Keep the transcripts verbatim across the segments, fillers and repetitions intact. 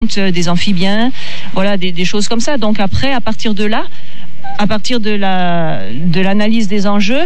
des amphibiens, voilà, des, des choses comme ça. Donc après, à partir de là, à partir de la de l'analyse des enjeux,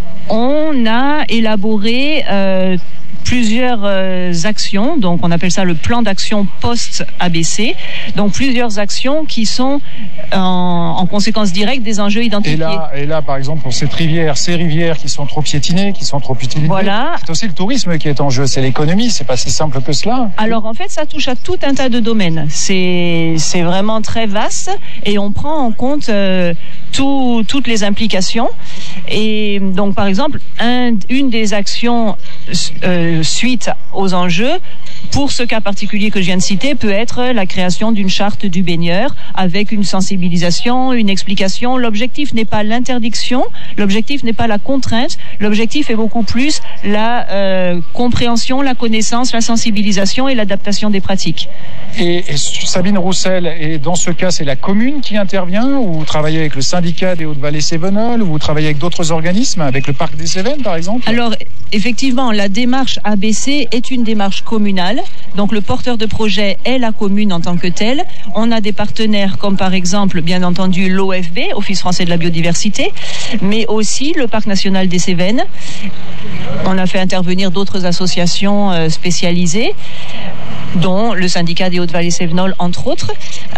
on a élaboré euh, plusieurs euh, actions, donc on appelle ça le plan d'action post-A B C, donc plusieurs actions qui sont en, en conséquence directe des enjeux identifiés. Et là, et là, par exemple, pour cette rivière, ces rivières qui sont trop piétinées, qui sont trop utilisées, voilà. C'est aussi le tourisme qui est en jeu, c'est l'économie, c'est pas si simple que cela. Alors en fait, ça touche à tout un tas de domaines, c'est, c'est vraiment très vaste et on prend en compte euh, tout, toutes les implications. Et donc par exemple, un, une des actions euh, suite aux enjeux, pour ce cas particulier que je viens de citer, peut être la création d'une charte du baigneur avec une sensibilisation, une explication. L'objectif n'est pas l'interdiction, l'objectif n'est pas la contrainte, l'objectif est beaucoup plus la euh, compréhension, la connaissance, la sensibilisation et l'adaptation des pratiques. Et, et Sabine Roussel, et dans ce cas, c'est la commune qui intervient, ou vous travaillez avec le syndicat des Hautes-Vallées-Cévenol, ou vous travaillez avec d'autres organismes, avec le parc des Cévennes par exemple? Alors effectivement, la démarche A B C est une démarche communale, donc le porteur de projet est la commune en tant que telle. On a des partenaires comme par exemple, bien entendu, l'O F B, Office français de la biodiversité, mais aussi le parc national des Cévennes. On a fait intervenir d'autres associations euh, spécialisées, dont le syndicat des Hautes-Vallées-Cévenol, entre autres.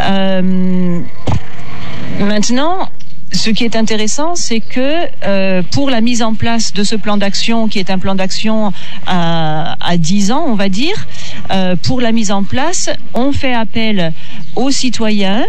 Euh, maintenant, ce qui est intéressant, c'est que euh, pour la mise en place de ce plan d'action, qui est un plan d'action à, à dix ans, on va dire, euh, pour la mise en place, on fait appel aux citoyens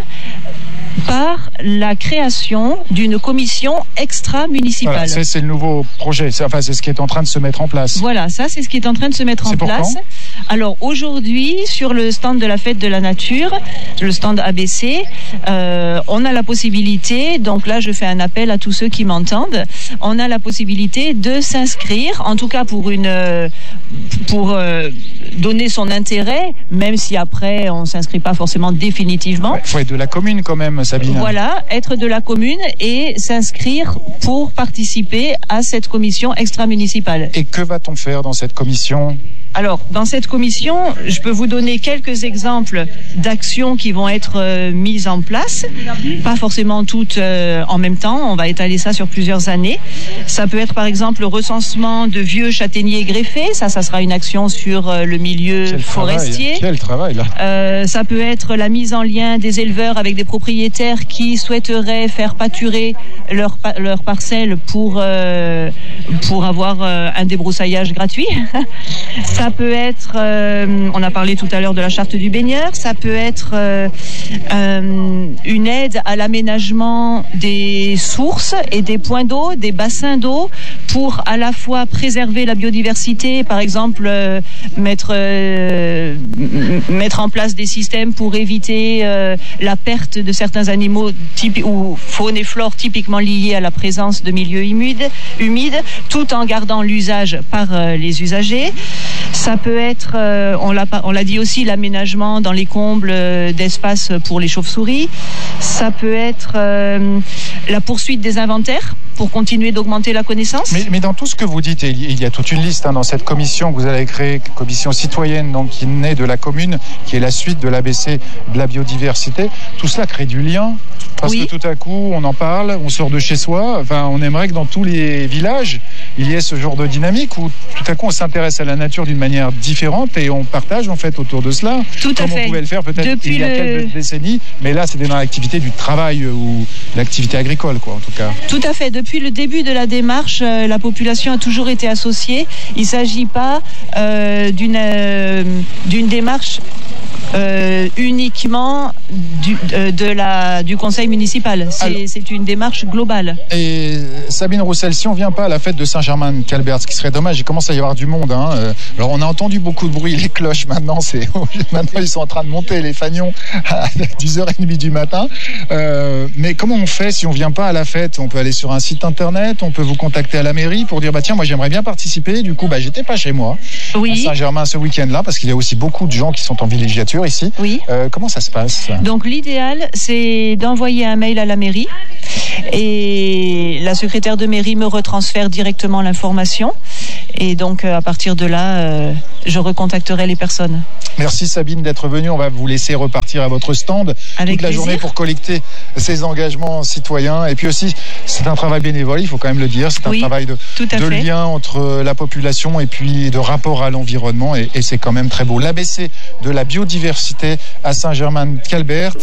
par la création d'une commission extra-municipale. Voilà, c'est, c'est le nouveau projet, c'est, enfin c'est ce qui est en train de se mettre en place. Voilà, ça c'est ce qui est en train de se mettre c'est en place. Quand? Alors aujourd'hui, sur le stand de la Fête de la Nature, le stand A B C, euh, on a la possibilité, donc là je fais un appel à tous ceux qui m'entendent, on a la possibilité de s'inscrire, en tout cas pour une, pour euh, donner son intérêt, même si après on s'inscrit pas forcément définitivement. Il faut être de la commune quand même, Sabine. Voilà, être de la commune et s'inscrire pour participer à cette commission extra-municipale. Et que va-t-on faire dans cette commission ? Alors, dans cette commission, je peux vous donner quelques exemples d'actions qui vont être euh, mises en place. Pas forcément toutes euh, en même temps, on va étaler ça sur plusieurs années. Ça peut être par exemple le recensement de vieux châtaigniers greffés, ça, ça sera une action sur euh, le milieu Quel forestier. Travail. Quel travail là euh, Ça peut être la mise en lien des éleveurs avec des propriétaires qui souhaiteraient faire pâturer leur, leur parcelle pour, euh, pour avoir euh, un débroussaillage gratuit. Ça peut être, euh, on a parlé tout à l'heure de la charte du baigneur, ça peut être euh, euh, une aide à l'aménagement des sources et des points d'eau, des bassins d'eau, pour à la fois préserver la biodiversité, par exemple euh, mettre, euh, mettre en place des systèmes pour éviter euh, la perte de certains animaux typi- ou faune et flore typiquement liés à la présence de milieux humides, humides tout en gardant l'usage par euh, les usagers. Ça peut être, euh, on l'a, on l'a dit aussi, l'aménagement dans les combles euh, d'espace pour les chauves-souris. Ça peut être euh, la poursuite des inventaires pour continuer d'augmenter la connaissance. Mais, mais dans tout ce que vous dites, et il y a toute une liste hein, dans cette commission que vous allez créer, commission citoyenne, donc qui naît de la commune, qui est la suite de l'A B C de la biodiversité. Tout cela crée du lien. Parce oui. que tout à coup, on en parle, on sort de chez soi. Enfin, on aimerait que dans tous les villages, il y ait ce genre de dynamique où tout à coup, on s'intéresse à la nature d'une manière différente et on partage en fait autour de cela. Tout à Comme fait. on pouvait le faire peut-être Depuis il y a le... quelques décennies, mais là, c'était dans l'activité du travail ou l'activité agricole, quoi, en tout cas. Tout à fait. Depuis le début de la démarche, euh, la population a toujours été associée. Il ne s'agit pas euh, d'une, euh, d'une démarche Euh, uniquement du, euh, de la, du conseil municipal. C'est, Alors, c'est une démarche globale. Et Sabine Roussel, si on ne vient pas à la fête de Saint-Germain-de-Calbert, ce qui serait dommage, il commence à y avoir du monde. Hein. Alors on a entendu beaucoup de bruit, les cloches maintenant, c'est, maintenant ils sont en train de monter les fanions à dix heures trente du matin. Euh, mais comment on fait si on ne vient pas à la fête ? On peut aller sur un site internet, on peut vous contacter à la mairie pour dire bah tiens, moi j'aimerais bien participer. Du coup, bah, j'étais pas chez moi oui. à Saint-Germain ce week-end-là, parce qu'il y a aussi beaucoup de gens qui sont en villégiature ici. Oui. Euh, comment ça se passe ? Donc l'idéal, c'est d'envoyer un mail à la mairie Et la secrétaire de mairie me retransfère directement l'information. Et donc, à partir de là, euh, je recontacterai les personnes. Merci Sabine d'être venue. On va vous laisser repartir à votre stand Avec toute la plaisir. journée pour collecter ces engagements citoyens. Et puis aussi, c'est un travail bénévole, il faut quand même le dire. C'est un oui, travail de, de lien entre la population et puis de rapport à l'environnement. Et, et c'est quand même très beau. L'A B C de la biodiversité à Saint-Germain-de-Calbert.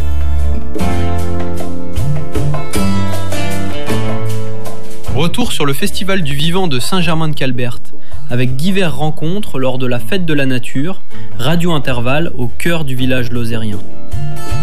Retour sur le Festival du Vivant de Saint-Germain-de-Calbert, avec diverses rencontres lors de la Fête de la Nature, radio intervalle au cœur du village lozérien.